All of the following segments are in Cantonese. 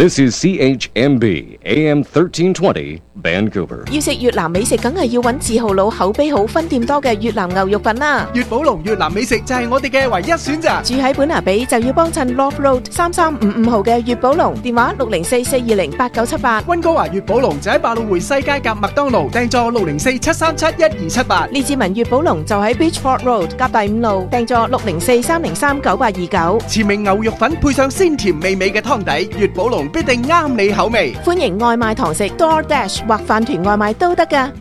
This is CHMB AM 1320 Vancouver。 要食越南美食，梗係要揾字號佬、口碑好、分店多嘅越南牛肉粉啦。 粵寶龍越南美食就係我哋嘅唯一選擇。 住喺本拿比就要幫襯 Love Road 3355號嘅粵寶龍，電話604-420-8978。 溫哥華粵寶龍就喺百老匯西街夾麥當勞，訂座604-737-1278。 列治文粵寶龍就喺 Beachford Road 夾第5路，訂座604-303-9829。 馳名牛肉粉配上鮮甜美味嘅湯底，粵寶龍必定啱你口味。 歡迎外賣堂食 DoorDash 或飯團外賣都得㗎。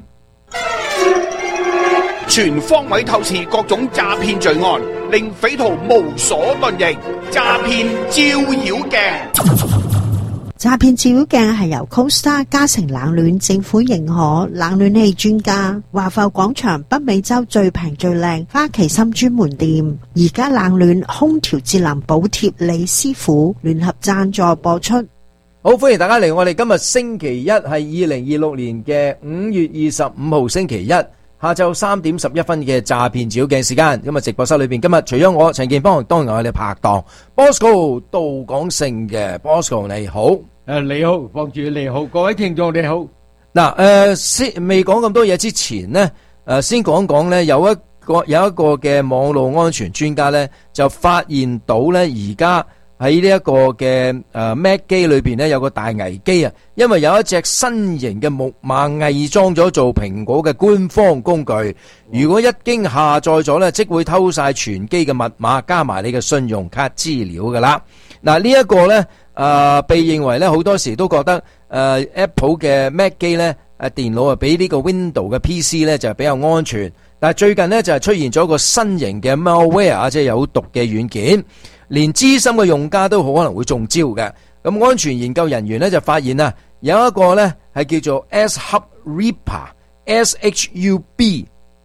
全方位透視各種詐騙罪案，令匪徒無所遁形。詐騙照妖鏡。 詐騙照妖鏡係由 Costa 嘉誠冷暖政府認可冷暖氣專家華埠廣場北美洲最平最靚花旗參專門店，而家冷暖空調節能補貼李師傅聯合贊助播出。 好，歡迎大家嚟我哋今日星期一係2026年嘅5月25號星期一下晝3點11分嘅詐騙照妖鏡時間。今日直播室裏邊，今日除咗我陳建邦，當然我哋拍檔 Bosco 杜廣勝嘅 Bosco 你好。 你好，放住你好，各位聽眾你好。 嗱，先未講咁多嘢之前呢，先講講呢，有一個嘅網絡安全專家呢，就發現到呢，而家喺呢一個嘅Mac 機裏邊呢，有個大危機啊，因為有一隻新型嘅木馬偽裝咗做蘋果嘅官方工具，如果一經下載咗呢，即會偷晒全機嘅密碼加埋你嘅信用卡資料噶啦。嗱，呢一個呢。被認為咧好多時都覺得Apple 嘅 Mac 機咧電腦比呢個 Windows 嘅 PC 咧就比較安全，但係最近呢，就係出現咗個新型嘅 malware 即係有毒嘅軟件，連資深嘅用家都好可能會中招嘅。咁安全研究人員咧就發現啊，有一個咧係叫做 SHUB Reaper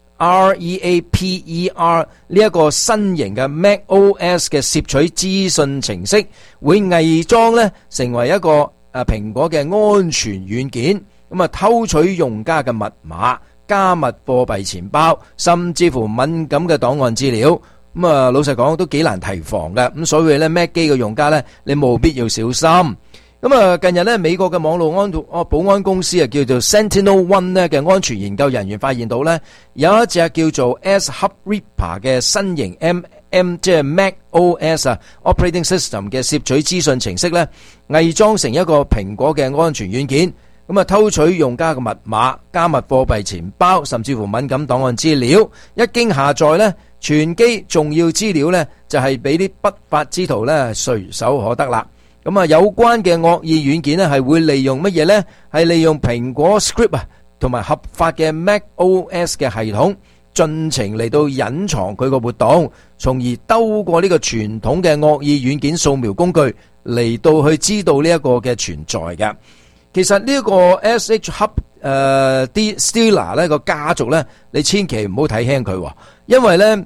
SHUB呢一個新型嘅 macOS 嘅攝取資訊程式，會偽裝咧成為一個蘋果嘅安全軟件，咁啊偷取用家嘅密碼、加密貨幣錢包，甚至乎敏感嘅檔案資料。咁啊老實講都幾難提防嘅，咁所以咧 Mac 機嘅用家咧，你務必要小心。咁啊，近日咧，美國嘅網絡保安公司啊，叫做 SentinelOne 咧嘅安全研究人員發現到咧，有一隻叫做 SHUB Reaper 嘅新型 即係 macOS Operating System 嘅攝取資訊程式咧，偽裝成一個蘋果嘅安全軟件，咁啊偷取用家嘅密碼、加密貨幣錢包，甚至乎敏感檔案資料。一經下載咧，全機重要資料咧就係俾啲不法之徒咧隨手可得啦。咁啊，有關嘅惡意軟件咧，係會利用乜嘢呢？係利用蘋果 Script 同埋合法嘅 macOS 嘅系統，盡情嚟到隱藏佢個活動，從而兜過呢個傳統嘅惡意軟件掃描工具嚟到去知道呢一個嘅存在嘅。其實呢個 SHUB Stealer 呢個家族呢，你千祈唔好睇輕佢，因為呢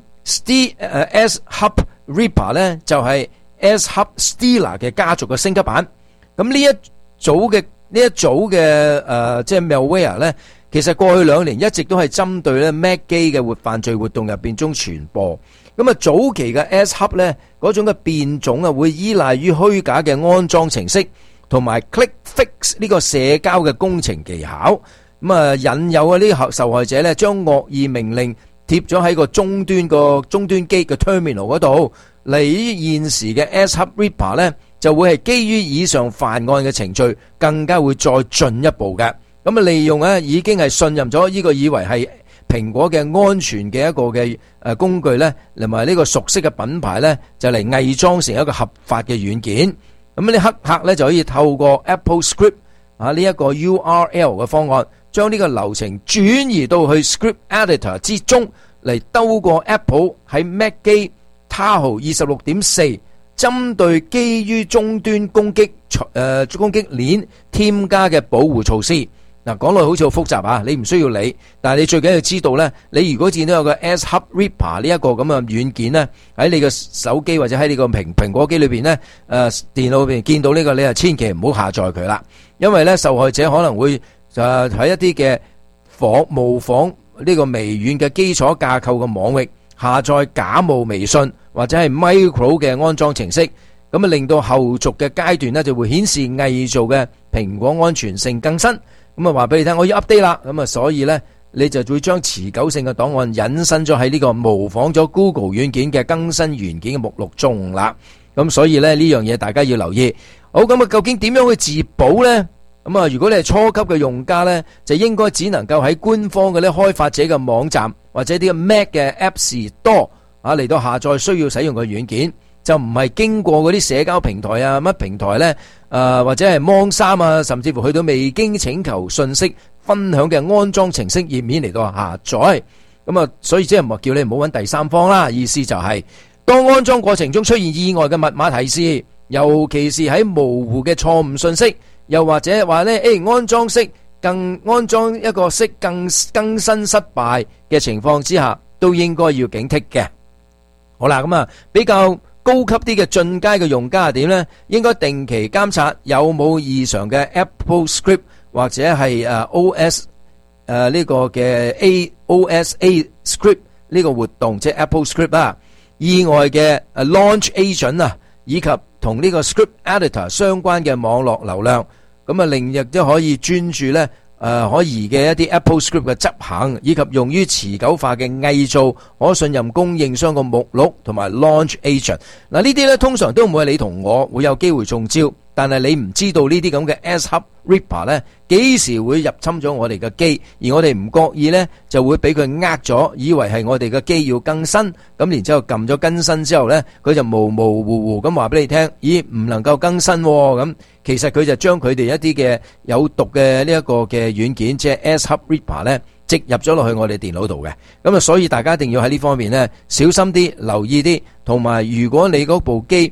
SHUB Reaper 呢就係SHUB Stealer 嘅家族嘅升級版。咁呢一組嘅即係 malware 咧，其實過去2年一直都係針對咧 Mac 機嘅犯罪活動入邊中傳播。咁啊早期嘅 SHUB 咧嗰種嘅變種啊，會依賴於虛假嘅安裝程式同埋 click fix 呢個社交嘅工程技巧。咁啊引誘呢啲受害者咧將惡意命令貼咗喺個終端機嘅 terminal 嗰度。嚟現時嘅 SHUB Reaper 咧，就會係基於以上犯案嘅程序，更加會再進一步嘅。咁啊，利用咧已經係信任咗呢個以為係蘋果嘅安全嘅一個嘅工具咧，同埋呢個熟悉嘅品牌咧，就嚟偽裝成一個合法嘅軟件。咁呢黑客咧就可以透過 Apple Script 呢一個 URL 嘅方案，將呢個流程轉移到去 Script Editor 之中，嚟兜過 Apple 喺 Mac 機Tahoe 26.4針對基於終端攻擊鏈添加嘅保護措施。嗱，講落好似好複雜啊，你唔需要理，但係你最緊要知道呢，你如果見到有個 SHUB Reaper 呢一個咁嘅軟件呢，喺你嘅手機或者喺你個蘋果機裏邊呢，電腦裏邊見到呢個，你就千祈唔好下載佢啦，因為呢受害者可能會喺一啲嘅模仿呢個微軟嘅基礎架構嘅網域下載假冒微信或者係 micro 嘅安裝程式， 咁啊令到後續嘅階段呢就會顯示偽造嘅蘋果安全性更新。咁啊話俾你聽，我要 update 啦。咁啊所以呢，你就會將持久性嘅檔案引申咗喺呢個模仿咗 Google 軟件嘅更新元件嘅目錄中啦。咁所以呢，呢樣嘢大家要留意。好，咁啊究竟點樣去自保呢？咁啊如果你係初級嘅用家呢，就應該只能夠喺官方嘅啲開發者嘅網站或者啲 Mac 嘅 App Store 嚟到下載需要使用嘅軟件，就唔係經過嗰啲社交平台啊乜平台呢，或者係芒三啊，甚至乎去到未經請求信息分享嘅安裝程式頁面嚟到下載。咁啊所以即係唔係叫你唔好揾第三方啦，意思就係當安裝過程中出現意外嘅密碼提示，尤其是喺模糊嘅錯誤信息，又或者話呢，安裝一個式更新失敗嘅情況之下，都應該要警惕嘅。好啦，咁啊比較高級啲嘅進階嘅用家係點呢？應該定期監察有冇異常嘅 Apple Script 或者係OS 呢個嘅 OSA Script 呢個活動，即係 Apple Script 啊，意外嘅Launch Agent 啊，以及同呢個 Script Editor 相關嘅網絡流量，咁啊令亦都可以專注呢可疑嘅一啲 Apple Script 嘅執行，以及用於持久化嘅偽造可信任供應商個目錄同埋 Launch Agent。嗱呢啲呢通常都唔會係你同我會有機會中招，但係你唔知道呢啲咁嘅 ASHub Ripper 呢幾時會入侵咗我哋嘅機，而我哋唔覺意呢就會俾佢呃咗，以為係我哋嘅機要更新，咁然之後撳咗更新之後呢，佢就模模糊糊咁話俾你聽，咦唔能夠更新咁。其實佢就將佢哋一啲嘅有毒嘅呢一個嘅軟件，即係 ASHub Ripper 呢植入咗落去我哋電腦度嘅。咁啊，所以大家一定要喺呢方面呢小心啲，留意啲，同埋如果你嗰部機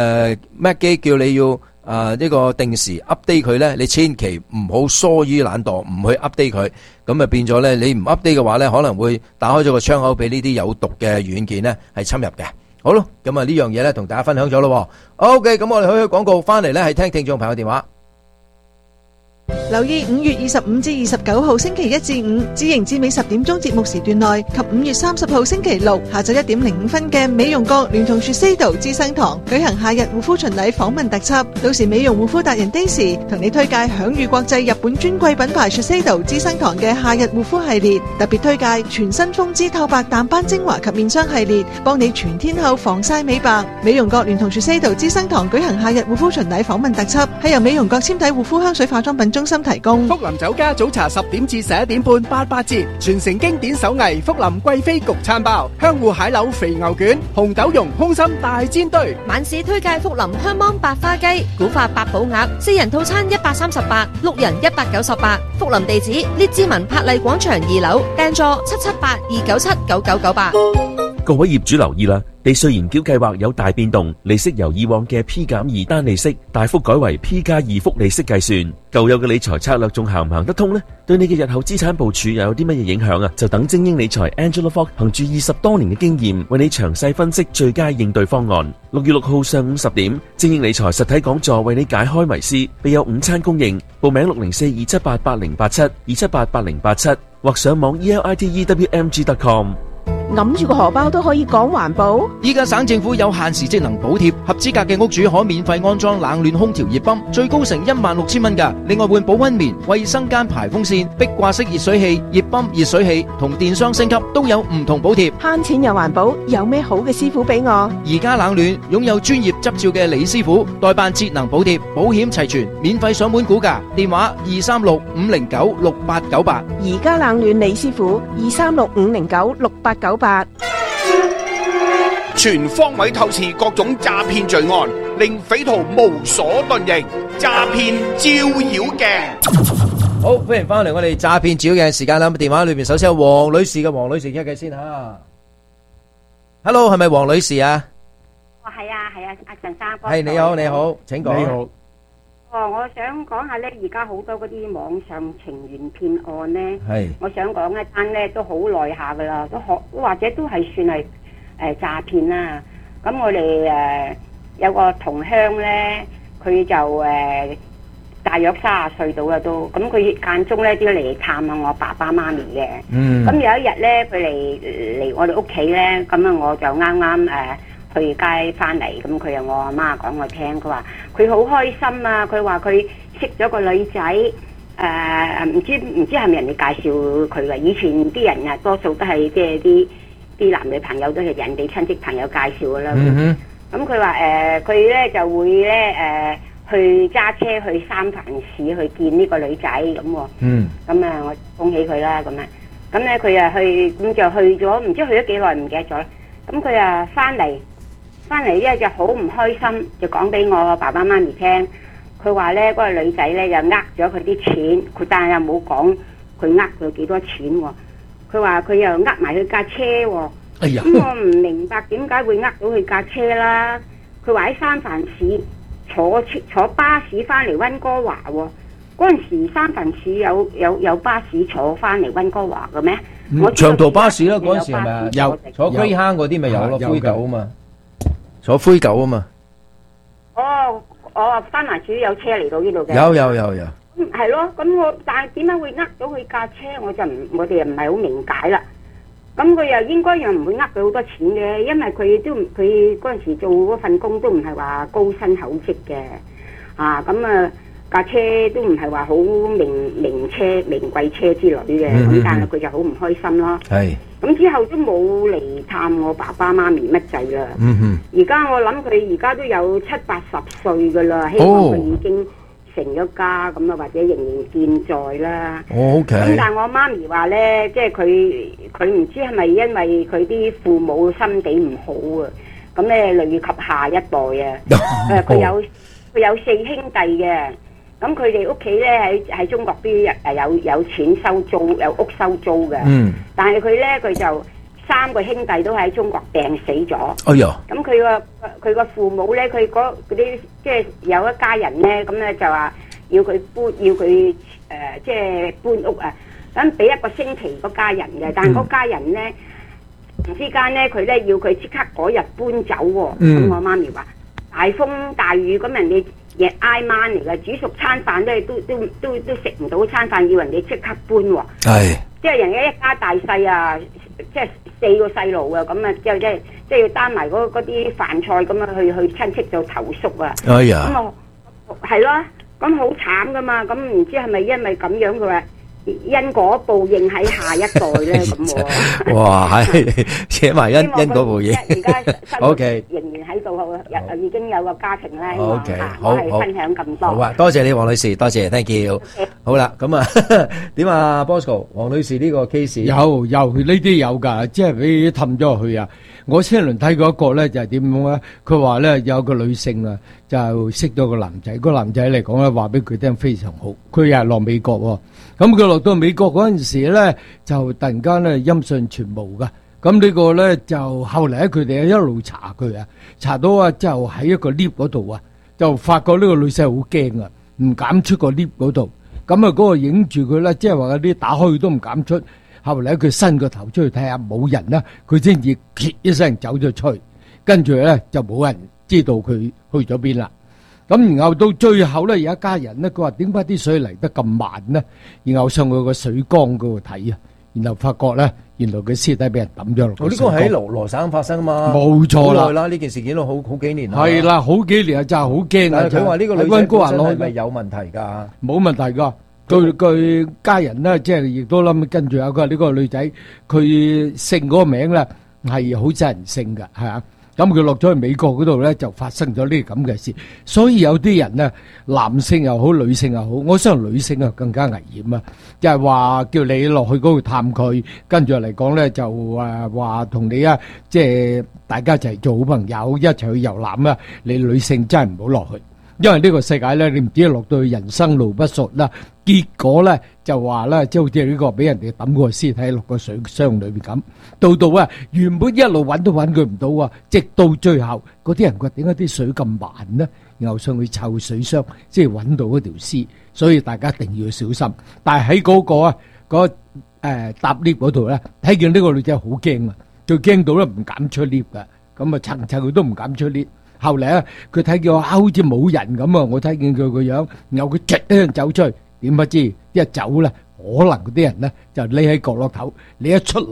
Mac 機叫你要呢個定時 update 佢呢，你千祈唔好疏於懶惰，唔去 update 佢，咁啊變咗呢，你唔 update 嘅話呢，可能會打開咗個窗口俾呢啲有毒嘅軟件呢係侵入嘅。好咯，咁啊呢樣嘢呢同大家分享咗咯。OK， 咁我哋去廣告翻嚟呢係聽聽眾朋友電話。 留意5月25至29號星期一至5知營至美10點鐘節目時段內及5月30號星期六下晝1點05分嘅美容閣聯同Shiseido資生堂舉行夏日護膚巡禮訪問特輯，到時美容護膚達人 Daisy 同你推介享譽國際日本專櫃品牌Shiseido資生堂嘅夏日護膚系列，特別推介全新風姿透白淡斑精華及面霜系列，幫你全天候防曬美白。美容閣聯同Shiseido資生堂舉行夏日護膚巡禮訪問特輯，係由美容閣纖體護膚香水化妝品中心提供。 福林酒家早茶10點至11點半88折，傳承經典手藝福林貴妃焗餐包、香芋蟹柳肥牛卷、紅豆蓉空心大煎堆。 晚市推介福林香芒白花雞、古法八寶鴨，4人套餐138，6人198。福林地址：列治文柏麗廣場2樓，訂座778-297-9998。 各位業主留意啦，地稅延繳計劃有大變動，利息由以往嘅 P+2 單利息大幅改為 P+2 複利息計算。舊有嘅理財策略仲行唔行得通呢？對你嘅日後資產部署又有啲乜嘢影響啊？就等精英理財 Angela Fox 憑住20多年嘅經驗，為你詳細分析最佳應對方案。6月6號上午10點，精英理財實體講座為你解開迷思，備有午餐供應。報名604-278-8087，278-8087，或上網 elitewmg.com。 揞住個荷包都可以講環保。 依家省政府有限時節能補貼，合資格嘅屋主可免費安裝冷暖空調熱泵，最高成16,000蚊㗎。另外換保溫棉、衛生間排風扇、壁掛式熱水器、熱泵、熱水器同電箱升級都有唔同補貼。 慳錢又環保，有咩好嘅師傅俾我？ 而家冷暖擁有專業執照嘅李師傅代辦節能補貼，保險齊全，免費上門估價。電話236-509-6898。 而家冷暖李師傅236-509-6898。 全方位透視各種詐騙罪案，令匪徒無所遁形。詐騙照妖鏡。 好，歡迎翻嚟我哋詐騙照妖鏡時間啦。電話裏邊首先有黃女士嘅，黃女士傾偈先吓。Hello， 係咪黃女士啊？ 哦，係啊，阿陳生。 係，你好，你好，請講。 你好。 我想講下咧，而家好多嗰啲網上情緣騙案咧，我想講一單咧都好耐下噶啦，都或者都係算係詐騙啦。咁我哋有個同鄉咧，佢就大約30歲到啦都，咁佢間中咧都嚟探下我爸爸媽咪嘅。咁有一日咧，佢嚟我哋屋企咧，咁啊我就啱啱去去街翻嚟，咁佢又我阿媽講我聽，佢話佢好開心啊！佢話佢識咗個女仔，唔知係咪人哋介紹佢嘅？以前啲人啊，多數都係即係啲男女朋友都係人哋親戚朋友介紹噶啦。咁佢話佢咧就會咧去揸車去三藩市去見呢個女仔咁喎。咁啊，我恭喜佢啦咁啊。咁咧佢啊去咁就去咗，唔知去咗幾耐唔記得咗啦。咁佢啊翻嚟咧就好唔開心，就講俾我爸爸媽咪聽。佢話咧嗰個女仔咧就呃咗佢啲錢，佢但係又冇講佢呃佢幾多錢喎。佢話佢又呃埋佢架車喎。咁我唔明白點解會呃到佢架車啦。佢話喺三藩市坐巴士翻嚟溫哥華喎。嗰陣時三藩市有巴士坐翻嚟溫哥華嘅咩？ 長途巴士啦，嗰陣時係咪啊？有坐灰坑嗰啲咪有咯，灰狗啊嘛，坐灰狗啊嘛。 三藩市有車嚟到呢度嘅。 有。 係咯，咁但係點解會呃到佢架車？我哋又唔係好明解啦。咁佢又應該又唔會呃佢好多錢嘅，因為佢嗰陣時做嗰份工都唔係話高薪厚職嘅。架車都唔係話好名貴車之類嘅，咁但係佢就好唔開心咯。咁之後都冇嚟探我爸爸媽咪乜滯啦。而家我諗佢而家都有70-80歲噶啦，希望佢已經成咗家咁啊，或者仍然健在啦。咁但係我媽咪話咧，即係佢唔知係咪因為佢啲父母心地唔好啊，咁咧累及下一代啊。佢有4兄弟嘅。咁佢哋屋企咧喺中國都有錢收租，有屋收租嘅。但係佢就3個兄弟都喺中國病死咗。咁佢個父母咧，佢嗰啲即係有一家人咧，咁咧就話要佢即係搬屋啊。咁俾1個星期嗰家人嘅，但係嗰家人咧突然之間咧，佢咧要佢即刻嗰日搬走喎。咁我媽咪話大風大雨，咁人哋亦挨晚嚟嘅，煮熟餐飯咧都食唔到餐飯，要人哋即刻搬喎。即係人家一家大細啊，即係4個細路啊，咁啊，即係要擔埋嗰啲飯菜咁啊，去親戚做投宿啊。咁我係咯，咁好慘噶嘛。咁唔知係咪因為咁樣佢話因果報應喺下一代咧咁？ 哇，係扯埋因果報應。 而家，OK，仍然喺度，已經有個家庭咧。 OK，好， 我係分享咁多。 好啊，多謝你，黃女士，多謝 ，thank you。好啦，咁啊，點啊 ，Bosco， 黃女士呢個 case 有呢啲有㗎，即係俾氹咗落去啊！我前輪睇過一個咧，就係點樣咧？佢話咧有個女性啊，就識咗個男仔，個男仔嚟講咧話俾佢聽非常好，佢又係落美國喎。咁佢落到美國嗰陣時咧，就突然間咧音訊全無噶。咁呢個咧就後嚟佢哋一路查佢啊，查到啊就喺一個 lift 嗰度啊，就發覺呢個女仔好驚啊，唔敢出個 lift 嗰度。咁啊嗰個影住佢咧，即係話嗰啲打開都唔敢出。後嚟佢伸個頭出去睇下冇人啦，佢先至揭一聲走咗出去，跟住咧就冇人知道佢去咗邊啦。咁然後到最後咧，有一家人咧，佢話點解啲水嚟得咁慢呢？然後上去個水缸嗰度睇啊，然後發覺咧，原來佢屍體俾人抌咗落個水缸。 呢個喺羅省發生啊嘛， 冇錯啦。 好耐啦，呢件事件都好幾年啦。 係啦，好幾年啊，真係好驚啊！ 佢話呢個女仔本身係咪有問題㗎？ 冇問題㗎。佢家人咧，即係亦都諗跟住啊！佢話呢個女仔佢姓嗰個名咧係好真人姓㗎，係啊。咁佢落咗去美國嗰度咧，就發生咗呢啲咁嘅事。所以有啲人咧，男性又好，女性又好，我相信女性啊更加危險啊！就係話叫你落去嗰度探佢，跟住嚟講咧就話同你啊，即係大家一齊做好朋友，一齊去遊覽啊！你女性真係唔好落去。因為呢個世界咧，你唔知落到去人生路不熟啦，結果咧就話咧，即係好似呢個俾人哋抌個屍體落個水箱裏邊咁，到啊原本一路揾都揾佢唔到啊，直到最後嗰啲人話點解啲水咁慢呢？然後上去湊水箱，即係揾到嗰條屍，所以大家一定要小心。但係喺嗰個搭 lift 嗰度咧，睇見呢個女仔好驚啊，最驚到咧唔敢出 lift 噶，咁啊層佢都唔敢出 lift。後嚟啊，佢睇見我好似冇人咁啊，我睇見佢個樣，然後佢直一聲走出去，點不知一走咧，可能嗰啲人咧就匿喺角落頭，你一出嚟，嗰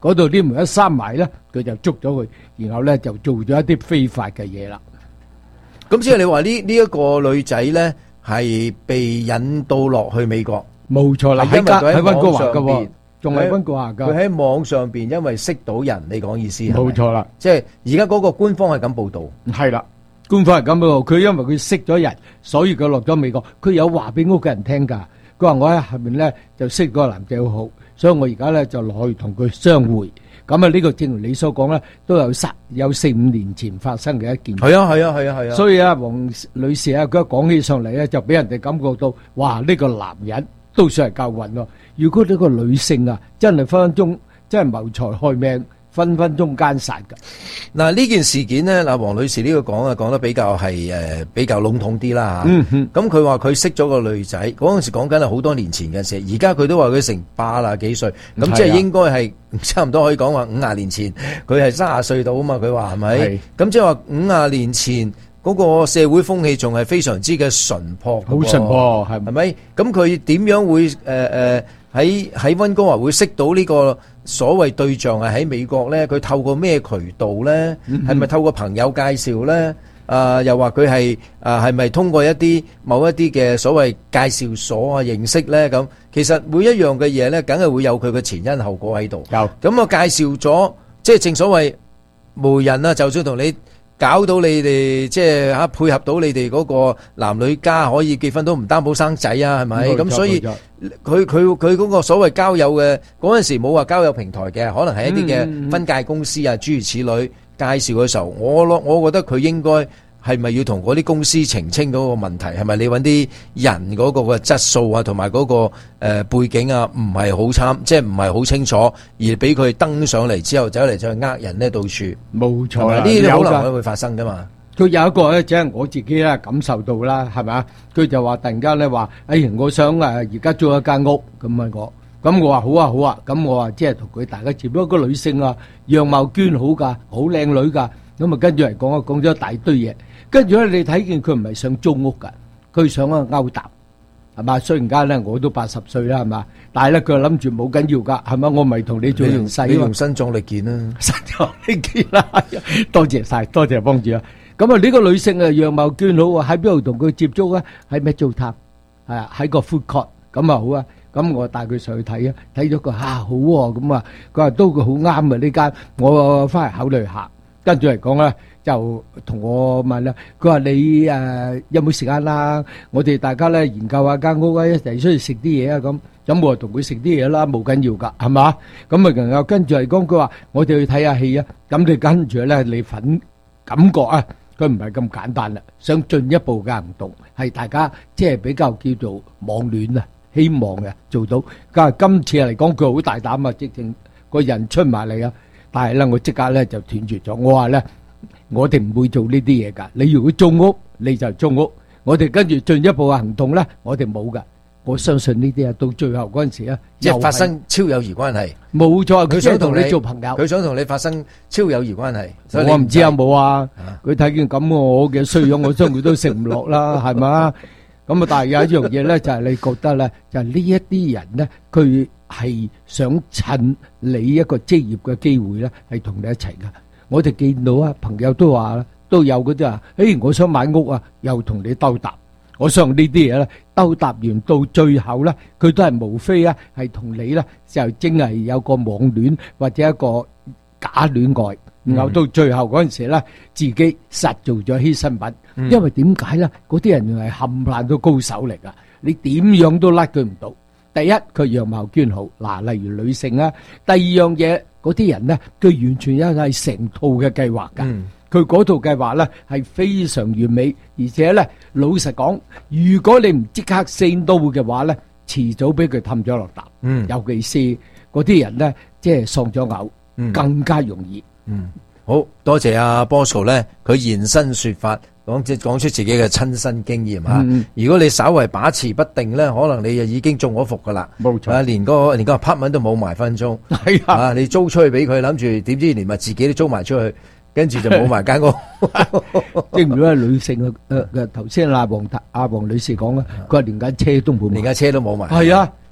嗰度啲門一閂埋咧，佢就捉咗佢，然後咧就做咗一啲非法嘅嘢啦。 咁即係你話呢一個女仔咧係被引導落去美國， 冇錯啦，喺溫哥華㗎，仲係溫哥華㗎。 佢喺網上邊因為識到人，你講意思係咪？ 冇錯啦， 即係而家嗰個官方係咁報導， 係啦。官方係咁喎，佢因為佢識咗人，所以佢落咗美國。佢有話俾屋企人聽㗎。佢話我喺下面咧就識嗰個男仔好好，所以我而家咧就落去同佢相會。咁啊，呢個正如你所講咧，都有4-5年前發生嘅一件。 係啊。 所以啊，黃女士啊，佢一講起上嚟咧，就俾人哋感覺到，哇！呢個男人都算係夠運喎。如果呢個女性啊，真係分分鐘真係謀財害命。分分鐘奸殺噶。 嗱，呢件事件呢，嗱，黃女士呢個講得比較係比較籠統啲啦嚇。咁佢話佢識咗個女仔，嗰陣時講緊係好多年前嘅事。而家佢都話佢成80幾歲，咁即係應該係差唔多可以講話50年前，佢係30歲到啊嘛。佢話係咪？咁即係話50年前嗰個社會風氣仲係非常之嘅淳樸， 好淳樸係咪？ 咁佢點樣會喺溫哥華會識到呢個所謂對象係喺美國咧？佢透過咩渠道咧？係咪透過朋友介紹咧？又話佢係咪通過某一啲嘅所謂介紹所啊認識咧？咁其實每一樣嘅嘢咧，梗係會有佢嘅前因後果喺度。有咁啊，介紹咗，即係正所謂媒人啊，就算同你搞到你哋即係配合到你哋嗰個男女家可以結婚都唔擔保生仔啊，係咪？咁所以佢嗰個所謂交友嘅嗰陣時冇話交友平台嘅，可能係一啲嘅分界公司啊，諸如此類介紹嘅時候，我覺得佢應該係咪要同嗰啲公司澄清嗰個問題？係咪你揾啲人嗰個嘅質素啊，同埋嗰個背景啊，唔係好即係唔係好清楚，而俾佢登上嚟之後走嚟再呃人呢？到處冇錯啦， 呢啲可能會發生噶嘛。 佢有一個咧，即係我自己咧感受到啦，係咪啊？佢就話突然間咧話，我想而家租一間屋咁問我，咁我話好啊，咁我話即係同佢大家接觸一個女性啊，樣貌娟好㗎，好靚女㗎，咁啊跟住嚟講咗一大堆嘢，跟住咧你睇見佢唔係想租屋㗎，佢想勾搭，係嘛？雖然間咧我都80歲啦，係嘛？但係咧佢諗住冇緊要㗎，係咪？我咪同你做完細， 你用身壯力健啦， 身壯力健啦，多謝晒，多謝幫主啊！咁啊，呢個女性啊，樣貌娟好啊，喺邊度同佢接觸啊？喺咩租塔？係啊，喺個 food court，咁啊好啊。咁我帶佢上去睇啊，睇咗個好喎，咁啊，佢話都好啱啊呢間，我翻嚟考慮下。跟住嚟講咧，就同我問啦，佢話你有冇時間啦？我哋大家咧研究下間屋啊，一齊出去食啲嘢啊咁我同佢食啲嘢啦，冇緊要噶，係嘛？咁啊，然後跟住嚟講，佢話我哋去睇下戲啊。咁你跟住咧，你感覺啊，佢唔係咁簡單啦，想進一步嘅行動，係大家即係比較叫做網戀啊，希望嘅做到。但係今次嚟講，佢好大膽啊，直情個人出埋嚟啊！但係咧，我即刻咧就斷絕咗。我話咧，我哋唔會做呢啲嘢㗎。你如果租屋，你就租屋。我哋跟住進一步嘅行動咧，我哋冇㗎。我相信呢啲啊，到最後嗰陣時啊， 即係發生超友誼關係。 冇錯，佢想同你做朋友， 佢想同你發生超友誼關係。 我唔知有冇啊？佢睇見咁我嘅衰樣，我相信佢都食唔落啦，係嘛？咁啊，但係有一樣嘢咧，就係你覺得咧，就係呢一啲人咧，佢係想趁你一個職業嘅機會咧，係同你一齊噶。我哋見到啊，朋友都話啦，都有嗰啲啊，我想買屋啊，又同你兜搭。我相信呢啲嘢咧，兜搭完到最後咧，佢都係無非啊，係同你咧就真係有個網戀或者一個假戀愛。然後到最後嗰陣時咧，自己實做咗犧牲品，因為點解咧？嗰啲人係冚唪唥都高手嚟噶，你點樣都甩佢唔到。第一，佢樣貌娟好，嗱，例如女性啊。第二樣嘢，嗰啲人咧，佢完全係成套嘅計劃噶。佢嗰套計劃咧係非常完美，而且咧老實講，如果你唔即刻 say no 嘅話咧，遲早俾佢氹咗落搭。尤其是嗰啲人咧，即係喪咗偶，更加容易。 好多謝阿 Bosco 咧，佢現身說法，講出自己嘅親身經驗吓。如果你稍為把持不定咧，可能你就已經中咗伏噶啦。冇錯，連個 apartment 都冇埋分鐘。係啊，你租出去俾佢，諗住點知連埋自己都租埋出去，跟住就冇埋間屋。 正如係女性頭先阿黃女士講啦，佢話連間車都冇埋， 連間車都冇埋。 係啊，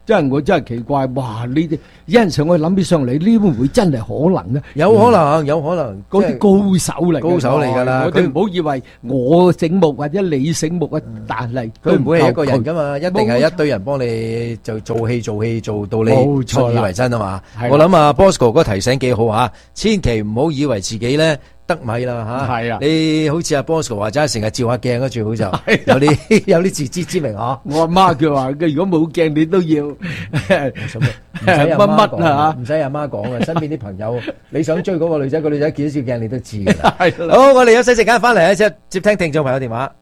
真係我真係奇怪，哇！呢啲有陣時我諗起上嚟，呢會唔會真係可能咧？ 有可能，有可能， 嗰啲高手嚟， 高手嚟㗎啦。 我哋唔好以為我醒目或者你醒目啊，但係佢唔會係一個人㗎嘛，一定係一堆人幫你就做戲做到你信以為真啊嘛。我諗啊 Bosco 嗰個提醒幾好啊，千祈唔好以為自己咧得米啦嚇。係啊，你好似阿 Bosco 話齋成日照下鏡啊，最好就有啲自知之明嗬。 我阿媽佢話嘅，如果冇鏡你都要乜乜啊， 唔使阿媽講啊，身邊啲朋友你想追嗰個女仔，個女仔見到照鏡你都知㗎啦。好，我哋休息陣間翻嚟接聽聽眾朋友電話。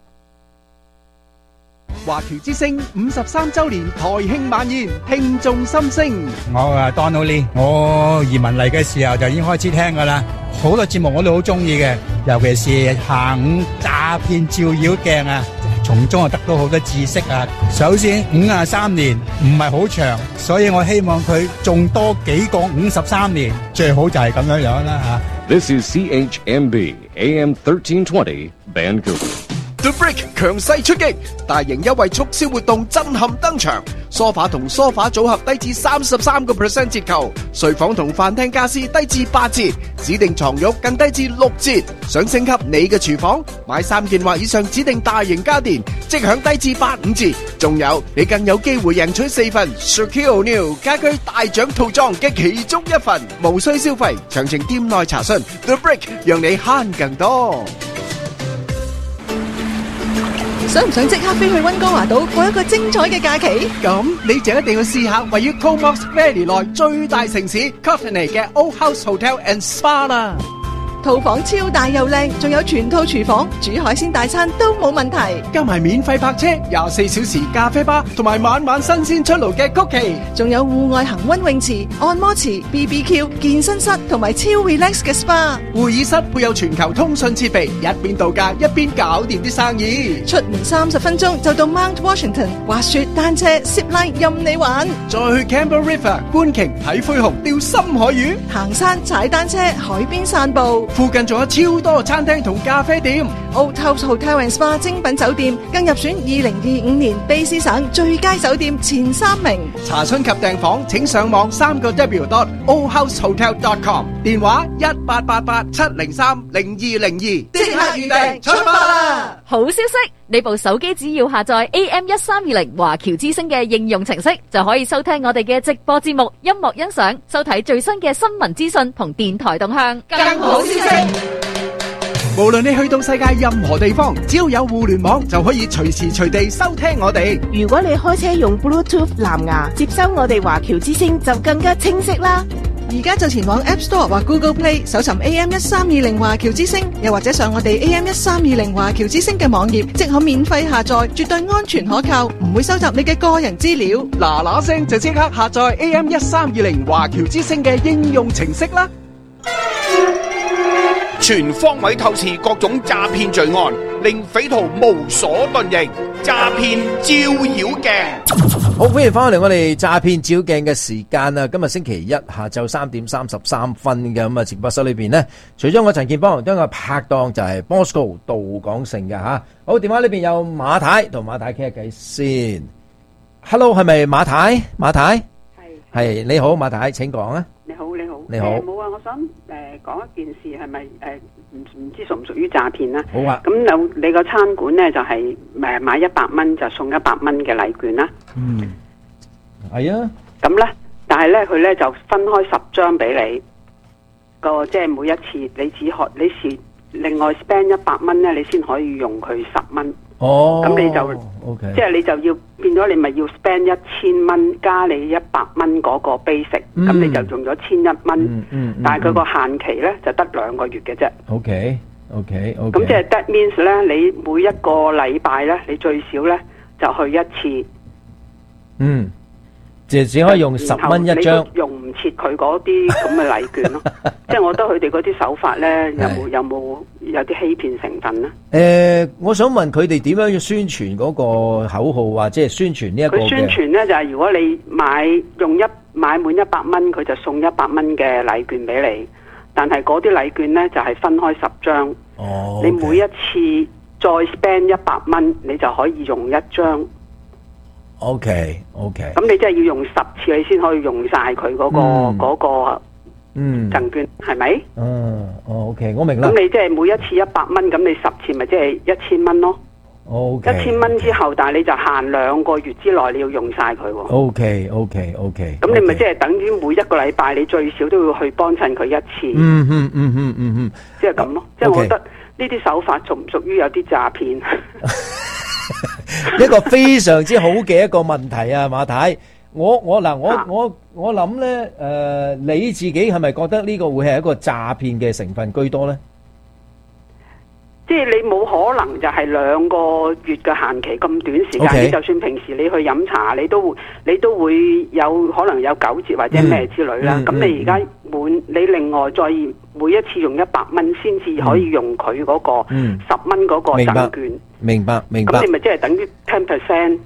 華僑之聲53周年台慶晚宴，聽眾心聲。 我Donald Lee，我移民嚟嘅時候就已經開始聽噶啦，好多節目我都好中意嘅，尤其是下午詐騙照妖鏡啊，從中得到好多知識啊。首先53年唔係好長，所以我希望佢仲多幾個53年，最好就係咁樣樣啦吓。 This is CHMB AM 1320 Vancouver。The Brick 強勢出擊，大型優惠促銷活動震撼登場。梳化同梳化組合低至33% 折扣，睡房同飯廳家私低至8折，指定床褥更低至6折。想升級你嘅廚房，買3件或以上指定大型家電，即享低至85折。仲有，你更有機會贏取4份 Shaquille O'Neal 家居大獎套裝嘅其中一份，無需消費。詳情店內查詢。The Brick 讓你慳更多。 想唔想即刻飛去溫哥華島過一個精彩嘅假期？ 咁你就一定要試下位於 Comox Valley 內最大城市 Courtenay 嘅 Old House Hotel and Spa 啦。 套房超大又靚，仲有全套廚房，煮海鮮大餐都冇問題。 加埋免費泊車、24小時咖啡吧，同埋晚晚新鮮出爐嘅曲奇， 仲有戶外恒溫泳池、按摩池、BBQ、健身室同埋超 relax 嘅 SPA。 會議室配有全球通訊設備，一邊度假一邊搞掂啲生意。 出門30分鐘就到 Mount Washington， 滑雪、單車、zipline 任你玩。 再去 Campbell River 觀鯨、睇灰熊、釣深海魚， 行山、踩單車、海邊散步。 附近仲有超多餐廳同咖啡店。 Old House Hotel and Spa 精品酒店更入選2025年卑詩省最佳酒店前3名。 查詢及訂房請上網3w.oldhousehotel.com， 電話1888-703-0202，即刻預訂出發啦！ 好消息，你部手機只要下載 AM1320華僑之聲嘅應用程式，就可以收聽我哋嘅直播節目、音樂欣賞、收睇最新嘅新聞資訊同電台動向。 更好消息，無論你去到世界任何地方，只要有互聯網就可以隨時隨地收聽我哋。 如果你開車用 Bluetooth 藍牙接收我哋華僑之聲，就更加清晰啦。 而家就前往 App Store 或 Google Play 搜尋 AM1320華僑之聲，又或者上我哋 AM1320華僑之聲嘅網頁，即可免費下載，絕對安全可靠，唔會收集你嘅個人資料。 嗱嗱聲就即刻下載 AM1320華僑之聲嘅應用程式啦！ 全方位透視各種詐騙罪案，令匪徒無所遁形。詐騙照妖鏡， 好，歡迎翻嚟我哋詐騙照妖鏡嘅時間啊！今日星期一下晝3點33分嘅，咁啊，直播室裏邊呢，除咗我陳健邦，將個拍檔就係 Bosco 杜廣成嘅吓。好，電話裏邊有馬太，同馬太傾下偈先。Hello， 係咪馬太？馬太係你好，馬太，請講啊！ 你好， 你好。 冇啊，我想講一件事，係咪唔知屬唔屬於詐騙啦？ 好啊。 咁有你個餐館咧就係買100蚊就送100蚊嘅禮券啦。 嗯，係啊。 咁咧，但係咧佢咧就分開10張俾你，即係每一次你是另外 spend 100蚊咧，你先可以用佢10蚊。 哦， 咁你就 OK， 即係你就要變咗，你咪要 spend 1000蚊加你100蚊嗰個 basic，咁你就用咗1100蚊。但係佢個限期咧就得2個月嘅啫。 OK。 咁即係 that means 咧，你每一個禮拜咧，你最少咧就去一次。 嗯，只可以用10蚊一張， 用唔切佢嗰啲咁嘅禮券咯。即係我覺得佢哋嗰啲手法咧，有啲欺騙成分咧？ 我想問佢哋點樣要宣傳嗰個口號，或者係宣傳呢一個嘅？ 佢宣傳咧就係如果你買滿100蚊，佢就送100蚊嘅禮券俾你。但係嗰啲禮券咧就係分開10張。 哦， 你每一次再 spend 100蚊，你就可以用1張。 OK。 咁你真係要用10次，你先可以用晒佢嗰個贈券，係咪？ OK， 我明啦。 咁你即係每一次100蚊，咁你10次咪即係1000蚊咯。1000蚊之後，但係你就限2個月之內你要用晒佢喎。 OK。 咁你咪即係等於每一個禮拜你最少都要去幫襯佢一次。即係咁咯。即係我覺得呢啲手法屬唔屬於有啲詐騙？ 一個非常之好嘅一個問題啊，馬太。我諗咧，你自己係咪覺得呢個會係一個詐騙嘅成分居多咧？ 即係你冇可能就係2個月嘅限期咁短時間， Okay. 你就算平時你去飲茶，你都會有可能有9折或者咩之類啦。咁你而家你另外再每一次用100蚊先至可以用佢嗰個10蚊嗰個贈券。 明白。 咁你咪即係等於 10%。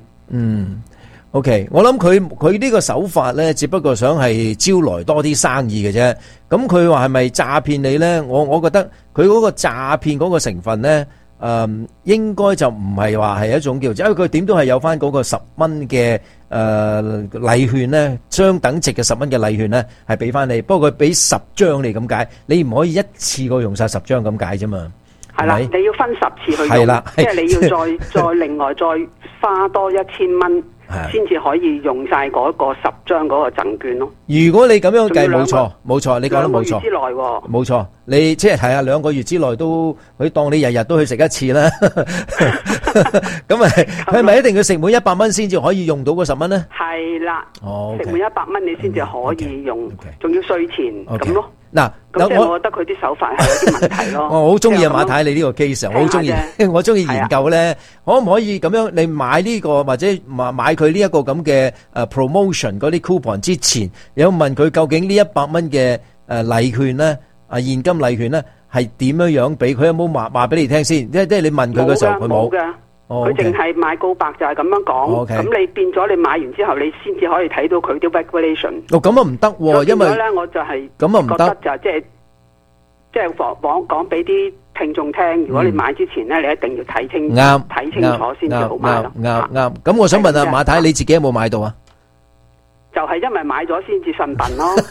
OK， 我諗佢呢個手法咧，只不過想係招來多啲生意嘅啫。咁佢話係咪詐騙你咧？我覺得佢嗰個詐騙嗰個成分咧，應該就唔係話係一種叫，因為佢點都係有翻嗰個10蚊嘅禮券咧，相等值嘅10蚊嘅禮券咧，係俾翻你。不過佢俾10張你咁解，你唔可以一次過用晒10張咁解啫嘛。 係啦，你要分10次去用，即係你要再另外再花多1000蚊。先至可以用晒嗰個10張嗰個贈券咯。如果你咁樣計，冇錯，你講得冇錯。2個月之內冇錯，你即係係啊，2個月之內都佢當你日日都去食一次啦。咁佢係咪一定要食滿100蚊先至可以用到嗰10蚊咧？ 係啦，食滿100蚊你先至可以用，仲要稅前咁咯。嗱，咁即係我覺得佢啲手法係有啲問題咯。 我好中意馬太你呢個 case， 我好中意，我中意研究咧，可唔可以咁樣？你買呢個或者買佢呢一個咁嘅promotion 嗰啲 coupon 之前，有問佢究竟呢100蚊嘅禮券咧，現金禮券咧係點樣樣俾佢？有冇話俾你聽先？即係你問佢嘅時候，佢冇嘅。佢淨係買告白就係咁樣講，咁你變咗你買完之後，你先至可以睇到佢啲 regulation。 咁啊唔得喎，因為咧我就係咁啊唔得， 就即係講俾啲聽眾聽。如果你買之前咧，你一定要睇清楚先至好買咯。 啱。咁我想問下馬太，你自己有冇買到啊？ 就係因為買咗先至信笨咯，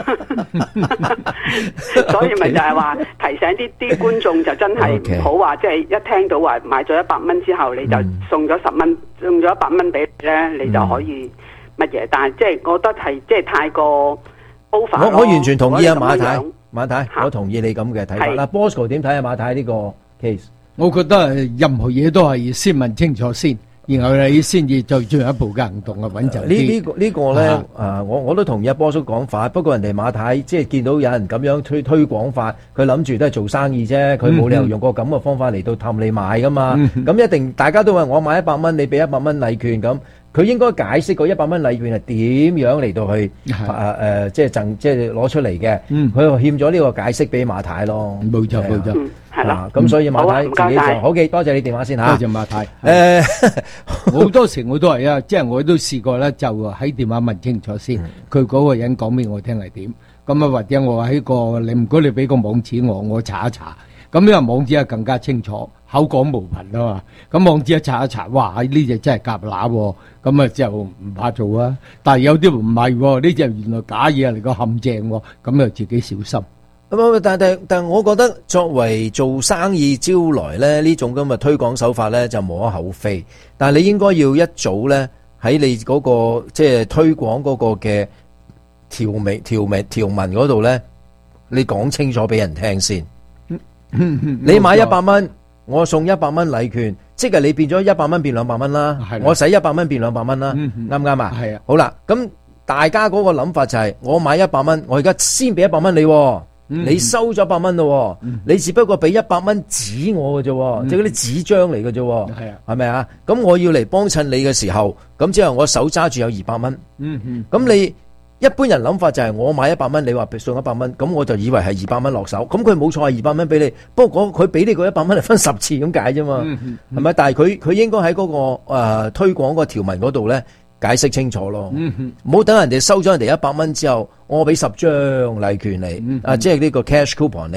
所以咪就係話提醒啲觀眾就真係唔好話，即係一聽到話買咗100蚊之後，你就送咗10蚊，送咗100蚊俾你咧，你就可以乜嘢？但係即係我覺得係即係太過 over。 我完全同意啊，馬太，我同意你咁嘅睇法啦。Bosco 點睇啊？馬太呢個 case， 我覺得任何嘢都係先問清楚先。然後你先至再進一步嘅行動啊，穩陣啲。 呢個咧，我都同意阿波叔講法。不過人哋馬太即係見到有人咁樣推廣法，佢諗住都係做生意啫。佢冇理由用個咁嘅方法嚟到氹你買噶嘛。咁一定大家都話我買100蚊，你俾100蚊禮券咁。佢應該解釋個100蚊禮券係點樣嚟到去即係攞出嚟嘅。佢欠咗呢個解釋俾馬太咯。 冇錯。 係啦。 咁所以馬太自己就好嘅，多謝你電話先嚇。 多謝馬太。好多時我都係啊，即係我都試過咧，就喺電話問清楚先，佢嗰個人講俾我聽係點。咁啊，或者我喺個你唔該你俾個網址我查一查。咁呢個網址係更加清楚，口講無憑啊嘛。咁網址一查一查，哇！呢隻真係夾乸，咁啊就唔怕做啊。但係有啲唔係，呢隻原來假嘢嚟個陷阱，咁就自己小心。 但我覺得作為做生意招來咧呢種咁嘅推廣手法咧就無可厚非。但係你應該要一早咧喺你嗰個即係推廣嗰個嘅條文嗰度咧，你講清楚俾人聽先。你買100蚊，我送100蚊禮券，即係你變咗100蚊變200蚊啦。我使100蚊變200蚊啦，啱唔啱啊？係啊。好啦，咁大家嗰個諗法就係，我買100蚊，我而家先俾100蚊你，你收咗100蚊咯，你只不過俾100蚊紙我嘅啫，即係嗰啲紙張嚟嘅啫，係咪啊？咁我要嚟幫襯你嘅時候，咁之後我手揸住有200蚊，咁你。一般人諗法就係我買100蚊，你話送100蚊，咁我就以為係200蚊落手，咁佢冇錯係200蚊俾你，不過佢俾你嗰100蚊係分10次咁解啫嘛，係咪？但係佢應該喺嗰個推廣個條文嗰度咧解釋清楚咯，唔好等人哋收咗人哋100蚊之後，我俾10張禮券你，即係呢個 cash coupon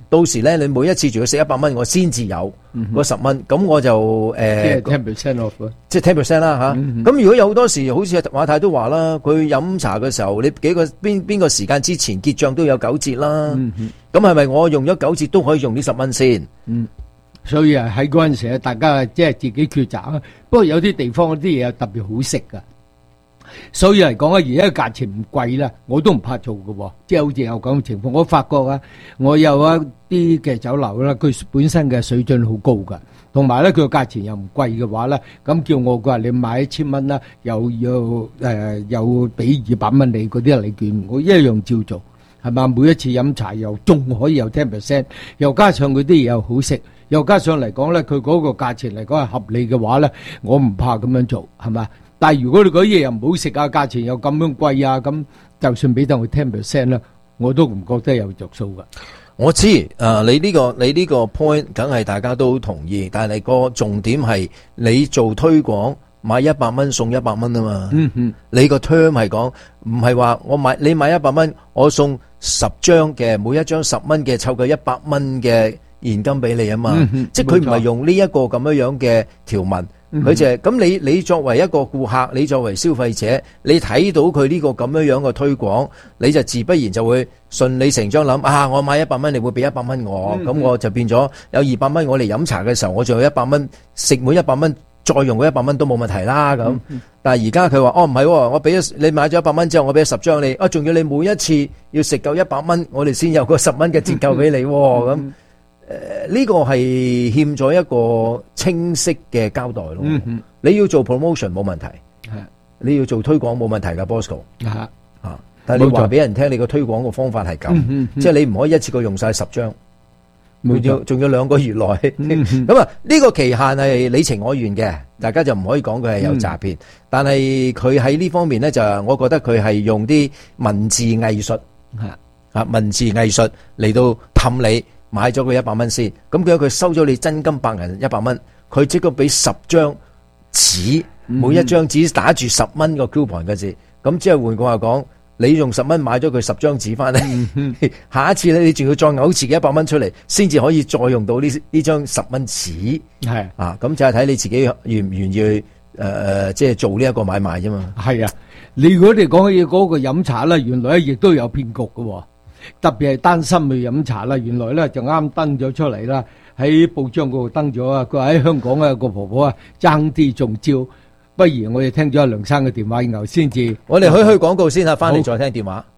到時咧，你每一次仲要食100蚊，我先至有嗰10蚊，咁我就即係 10% off 咯， 即係 10% 啦嚇。咁如果有好多時，好似馬太都話啦，佢飲茶嘅時候，你幾個邊個時間之前結帳都有9折啦。咁係咪我用咗9折都可以用呢10蚊先？ 所以喺嗰陣時咧，大家即係自己抉擇啊。不過有啲地方嗰啲嘢特別好食噶，所以嚟講咧，而家價錢唔貴啦，我都唔怕做嘅喎。即係好似有咁嘅情況，我發覺啊，我有一啲嘅酒樓啦，佢本身嘅水準好高噶，同埋咧佢個價錢又唔貴嘅話咧，咁叫我佢話你買1000蚊啦，又俾200蚊你嗰啲禮券，我一樣照做，係嘛？每一次飲茶又仲可以有 10%， 又加上佢啲嘢又好食。又加上嚟講咧，佢嗰個價錢嚟講係合理嘅話咧，我唔怕咁樣做，係嘛？但係如果你嗰啲嘢又唔好食啊，價錢又咁樣貴啊，咁就算俾得我 10% 啦，我都唔覺得有着數噶。 我知，你呢個 point 梗係大家都同意，但係個重點係你做推廣買100蚊送100蚊啊嘛。你個 term 係講唔係話你買100蚊，我送10張嘅，每一張10蚊嘅，湊夠100蚊嘅現金俾你啊嘛，即係佢唔係用呢一個咁樣嘅條文，佢就係咁。你作為一個顧客，你作為消費者，你睇到佢呢個咁樣嘅推廣，你就自不然就會順理成章諗啊，我買100蚊，你會俾100蚊我，咁我就變咗有200蚊，我嚟飲茶嘅時候，我仲有100蚊食每100蚊，再用嗰100蚊都冇問題啦咁。但係而家佢話唔係，我俾咗你買咗100蚊之後，我俾咗10張你，仲要你每一次要食夠100蚊，我哋先有個10蚊嘅折扣俾你咁。呢個係欠咗一個清晰嘅交代咯。你要做 promotion 冇問題，你要做推廣冇問題噶 Bosco。但係你話俾人聽，你個推廣個方法係咁，即係你唔可以一次過用晒10張，仲要2個月內。咁啊，呢個期限係你情我願嘅，大家就唔可以講佢係有詐騙。但係佢喺呢方面呢，就我覺得佢係用啲文字藝術，文字藝術嚟到氹你。買咗佢100蚊先，咁佢收咗你真金白銀100蚊，佢即刻俾10張紙，每一張紙打住10蚊個 coupon 嘅字，咁即係換句話講，你用10蚊買咗佢10張紙翻嚟，下一次咧你仲要再嘔自己100蚊出嚟，先至可以再用到呢張10蚊紙，係啊，咁就係睇你自己願唔願意即係做呢一個買賣啫嘛。係啊，你如果你講起嗰個飲茶咧，原來亦都有騙局嘅。特別係擔心去飲茶啦，原來咧就啱登咗出嚟啦，喺報章嗰度登咗啊。佢話喺香港啊個婆婆啊爭啲中招，不如我哋聽咗阿梁生嘅電話，然後先至我哋去廣告先啊，翻嚟再聽電話。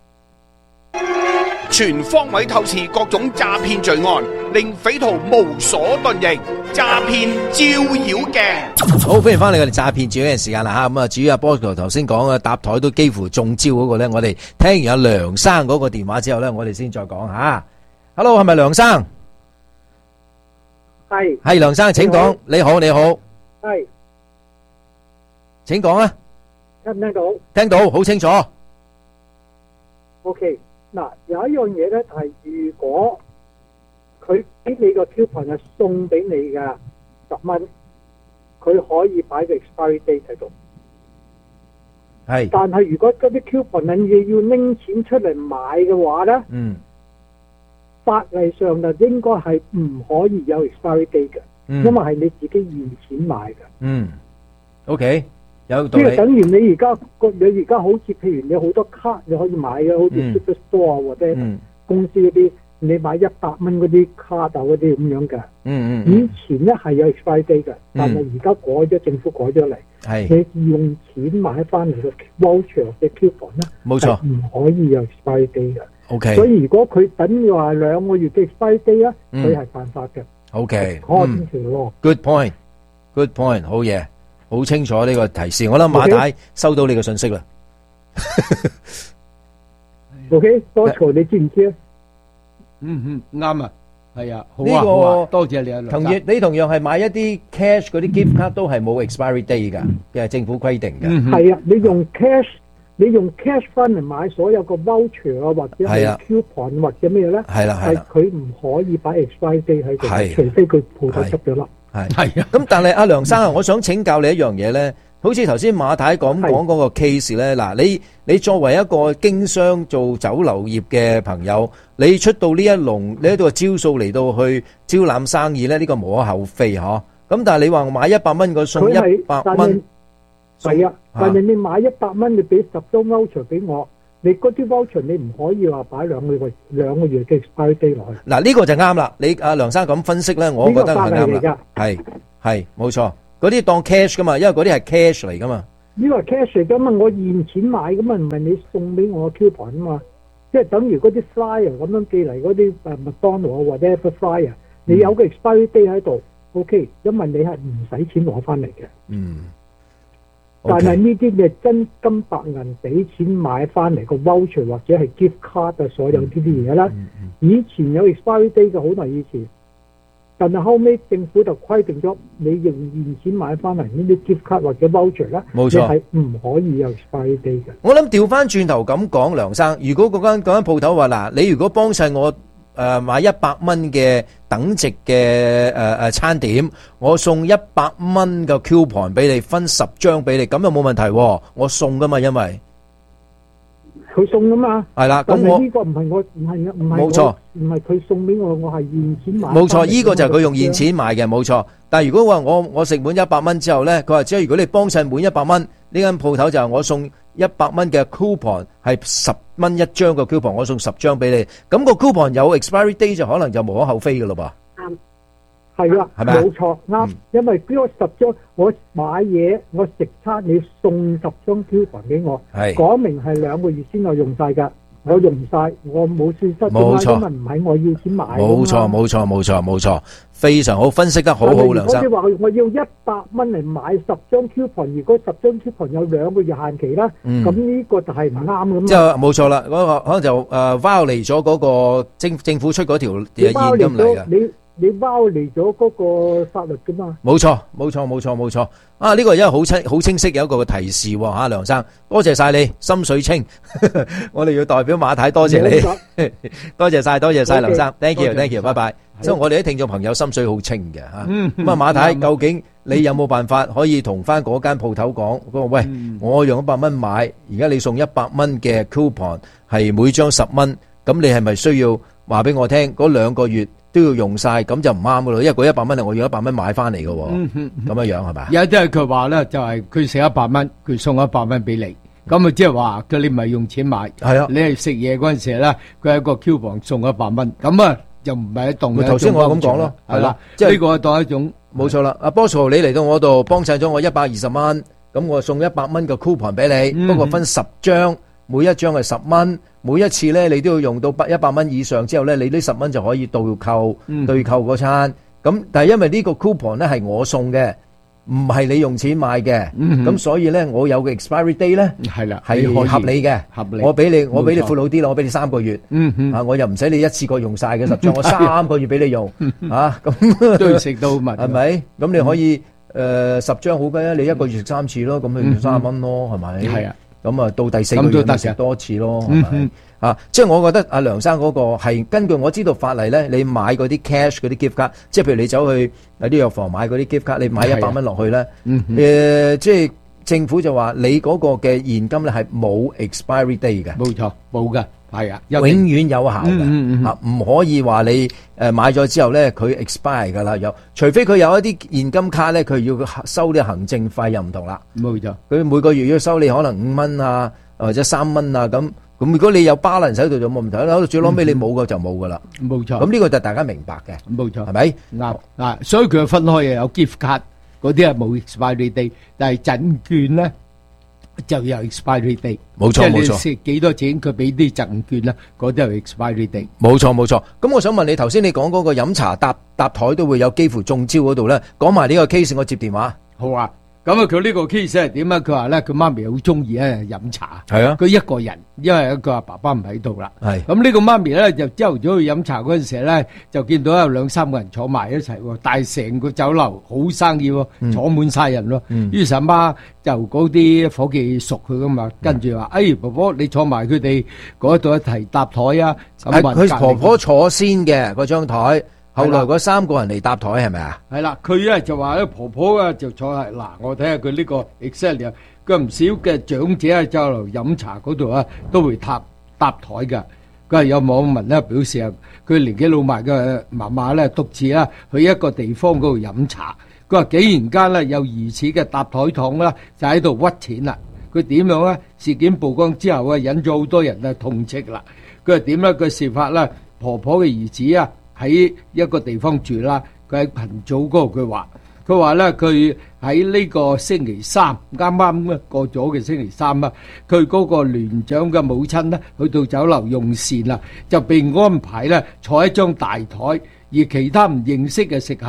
全方位透視各種詐騙罪案，令匪徒無所遁形。詐騙照妖鏡， 好，歡迎翻嚟我哋詐騙照妖鏡時間啦吓。咁啊，至於阿 Bosco 頭先講嘅搭台都幾乎中招嗰個咧，我哋聽完阿梁生嗰個電話之後咧，我哋先再講吓。Hello， 係咪梁生？係梁生，請講。你好，你好。係，請講啊。聽唔聽到？聽到，好清楚。 OK。嗱，有一樣嘢咧，係如果佢俾你個 coupon 係送俾你嘅10蚊，佢可以擺個 expiry date 喺度。係。但係如果嗰啲 coupon 你要拎錢出嚟買嘅話咧，法例上就應該係唔可以有 expiry date 嘅，因為係你自己現錢買嘅。 OK。有道理， 即係等於你而家好似譬如你好多卡你可以買嘅，好似 Superstore 啊或者公司嗰啲，你買100蚊嗰啲卡啊嗰啲咁樣嘅。以前咧係有 expiry date 嘅，但係而家改咗，政府改咗嚟，你用錢買翻嚟嘅 voucher 嘅 coupon 咧，冇錯，唔可以有 expiry date 嘅。OK， 所以如果佢等於話2個月嘅 expiry date 咧，佢係犯法嘅。 OK，Good point，Good point， 好嘢。好清楚呢個提示，我諗馬太收到你嘅信息啦。 OK， 多謝你知唔知啊？ 啱啊，係啊，好啊，好啊，多謝你啊。 你同樣係買一啲 cash 嗰啲 gift card 都係冇 expiry date 噶，嘅政府規定嘅。係啊，你用 cash 翻嚟買所有個 voucher 啊，或者係 coupon 或者咩咧？係啦，係佢唔可以擺 expiry date 喺度，除非佢鋪頭執咗啦。係啊， 咁但係阿梁生啊，我想請教你一樣嘢咧， 好似頭先馬太講嗰個 case 咧，嗱，你作為一個經商做酒樓業嘅朋友，你出到呢一籠，你喺度招數嚟到去招攬生意咧，呢個無可厚非嗬。咁但係你話買100蚊個送100蚊， 係啊，但係你買100蚊，你俾10張 voucher 俾我，你嗰啲 voucher 你唔可以話擺兩個月嘅 expiry date 落去。嗱， 呢個就啱啦。你阿梁生咁分析咧，我覺得係啱啦。係冇錯，嗰啲當 cash 噶嘛，因為嗰啲係 cash 嚟噶嘛。 呢個係 cash 嚟噶嘛，我現錢買噶嘛，唔係你送俾我 coupon 啊嘛。即係等於嗰啲 flyer 咁樣寄嚟嗰啲McDonald 或者 flyer， 你有個 expiry date 喺度 ，OK， 因為你係唔使錢攞翻嚟嘅。但係呢啲嘅真金白銀俾錢買翻嚟個 voucher 或者係 gift card 啊，所有呢啲嘢啦。以前有 expiry date 嘅，好耐以前。但係後尾政府就規定咗，你用現錢買翻嚟呢啲 gift card 或者 voucher 啦，冇錯，係唔可以有 expiry date 嘅。 我諗調翻轉頭咁講，梁生，如果嗰間鋪頭話嗱，你如果幫襯我買100蚊嘅等值嘅餐點，我送100蚊嘅 coupon 俾你，分10張俾你，咁又冇問題喎，我送噶嘛，因為佢送噶嘛。 係啦， 咁我呢個唔係我，唔係冇錯，唔係佢送俾我，我係現錢買。 冇錯，呢個就係佢用現錢買嘅，冇錯。但係如果話我食滿100蚊之後咧，佢話即係如果你幫襯滿100蚊，呢間鋪頭就係我送100蚊嘅 coupon， 係10蚊一張嘅 coupon， 我送10張俾你。咁個 coupon 有 expiry date 就可能就無可厚非嘅咯噃。 係啦，冇錯啱，因為俾我10張，我買嘢我食餐，你送10張 coupon 俾我，講明係2個月先我用晒㗎，我用唔晒，我冇損失，冇錯，因為唔係我要錢買。冇錯，非常好，分析得好好，梁生。如果你話我要100蚊嚟買10張 coupon， 如果10張 coupon 有2個月限期啦，咁呢個就係唔啱㗎嘛。即係冇錯啦，嗰個可能就violate咗嗰個政府出嗰條現金嚟嘅。 你包離咗嗰個法律噶嘛？ 冇錯。啊，呢個因為好清晰有一個提示喎，梁生，多謝晒你，心水清。我哋要代表馬太多謝你，多謝晒梁生 ，thank you，拜拜。所以我哋啲聽眾朋友心水好清嘅嚇。咁啊，馬太究竟你有冇辦法可以同翻嗰間鋪頭講？喂，我用100蚊買，而家你送100蚊嘅 coupon 係每張10蚊，咁你係咪需要話俾我聽嗰2個月？都要用晒，咁就唔啱噶咯，因為嗰100蚊係我用100蚊買翻嚟噶，咁樣樣係咪？ 有啲係佢話咧，就係佢食100蚊，佢送100蚊俾你，咁啊即係話佢你唔係用錢買，係啊，你係食嘢嗰陣時咧，佢係個 coupon 送100蚊，咁啊就唔係一棟。 頭先我咁講咯，係啦， 即係呢個係當一種冇錯啦。阿 Bosco 你嚟到我度幫襯咗我120蚊，咁我送100蚊嘅 coupon 俾你，不過分10張。每一張係10蚊，每一次咧你都要用到100蚊以上之後咧，你呢10蚊就可以倒扣對扣嗰餐。咁但係因為呢個 coupon 咧係我送嘅，唔係你用錢買嘅，咁所以咧我有個 expiry date 咧係啦，係合理嘅，合理。我俾你闊佬啲咯，我俾你3個月，我又唔使你一次過用晒嘅10張，我3個月俾你用，咁都要食到密， 係咪？咁你可以10張好嘅，你1個月食3次咯，咁你30蚊咯，係咪？係啊。咁啊，到第4個月咪食多次咯，係咪？即係我覺得阿梁生嗰個係根據我知道法例咧，你買嗰啲 cash 嗰啲 gift card，即係譬如你走去喺啲藥房買嗰啲 gift card，你買100蚊落去咧，即係政府就話你嗰個嘅現金咧係冇 expiry day 嘅， 冇錯，冇㗎。係啊， 永遠有效嘅，唔可以話你買咗之後咧佢 expire 噶啦，除非佢有一啲現金卡咧，佢要收啲行政費又唔同啦。 冇錯， 佢每個月要收你可能5蚊啊，或者3蚊啊咁。咁如果你有 balance 喺度就冇問題啦，最攞尾你冇嘅就冇噶啦。 冇錯。 咁呢個就大家明白嘅。 冇錯， 係咪？ 啱啊，所以佢分開又有 gift card 嗰啲係冇 expiry day，但係贈券咧就有 expiry date， 冇錯冇錯。即係你食幾多錢，佢俾啲贈券啦，嗰啲係 expiry date。 冇錯冇錯。咁我想問你，頭先你講嗰個飲茶搭台都會有幾乎中招嗰度咧，講埋呢個 case， 我接電話。 好啊。咁啊，佢呢個 case 係點啊？佢話咧，佢媽咪好中意咧飲茶。係啊，佢一個人，因為佢話爸爸唔喺度啦。係。咁呢個媽咪咧就朝頭早去飲茶嗰陣時咧，就見到有2-3個人坐埋一齊喎，但係成個酒樓好生意喎，坐滿晒人咯。於是阿媽就嗰啲夥計熟佢噶嘛，跟住話：婆婆你坐埋佢哋嗰度一齊搭台啊！ 係佢婆婆坐先嘅嗰張台。 後來嗰3個人嚟搭台係咪啊？ 係啦，佢咧就話咧婆婆啊就坐喺嗱，我睇下佢呢個 Excel， 佢唔少嘅長者喺酒樓飲茶嗰度啊，都會搭台㗎。佢係有網民咧表示啊，佢年紀老邁嘅媽媽咧獨自啊去一個地方嗰度飲茶，佢話竟然間咧有疑似嘅搭台黨啦，就喺度屈錢啦。佢點樣咧？事件曝光之後啊，引咗好多人啊痛斥啦。佢係點咧？佢事發咧，婆婆嘅兒子啊喺一個地方住啦，佢喺群組嗰度佢話咧，佢喺呢個星期三啱啱過咗嘅星期三啊，佢嗰個聯長嘅母親咧去到酒樓用膳啦，就被安排咧坐喺張大台，而其他唔認識嘅食客